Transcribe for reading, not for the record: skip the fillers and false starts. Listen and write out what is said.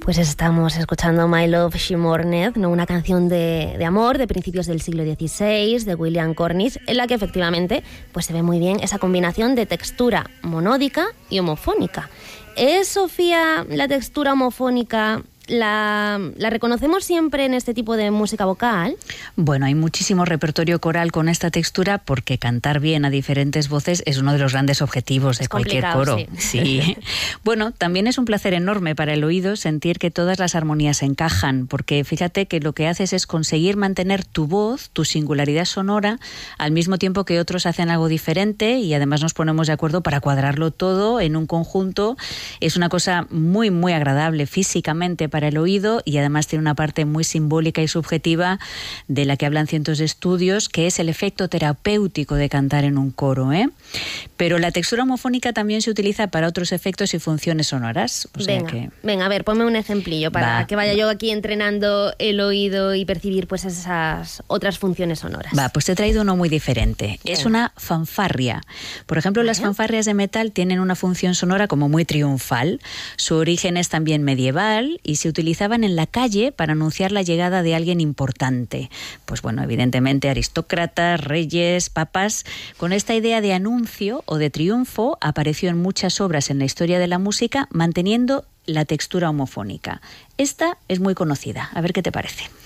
Pues estamos escuchando My Love She Mourned, ¿no? Una canción de amor de principios del siglo XVI, de William Cornish, en la que efectivamente pues se ve muy bien esa combinación de textura monódica y homofónica. ¿Es, Sofía, la textura homofónica la reconocemos siempre en este tipo de música vocal? Bueno, hay muchísimo repertorio coral con esta textura porque cantar bien a diferentes voces es uno de los grandes objetivos de cualquier coro. Sí. Bueno, también es un placer enorme para el oído sentir que todas las armonías encajan, porque fíjate que lo que haces es conseguir mantener tu voz, tu singularidad sonora, al mismo tiempo que otros hacen algo diferente y además nos ponemos de acuerdo para cuadrarlo todo en un conjunto. Es una cosa muy, muy agradable físicamente para el oído y además tiene una parte muy simbólica y subjetiva de la que hablan cientos de estudios, que es el efecto terapéutico de cantar en un coro, ¿eh? Pero la textura homofónica también se utiliza para otros efectos y funciones sonoras. O sea venga, a ver, ponme un ejemplillo para que vaya yo aquí entrenando el oído y percibir pues esas otras funciones sonoras. Pues te he traído uno muy diferente. Venga. Es una fanfarria. Por ejemplo, las fanfarrias de metal tienen una función sonora como muy triunfal. Su origen es también medieval y se utilizaban en la calle para anunciar la llegada de alguien importante. Pues bueno, evidentemente aristócratas, reyes, papas. Con esta idea de anuncio o de triunfo apareció en muchas obras en la historia de la música, manteniendo la textura homofónica. Esta es muy conocida. A ver qué te parece.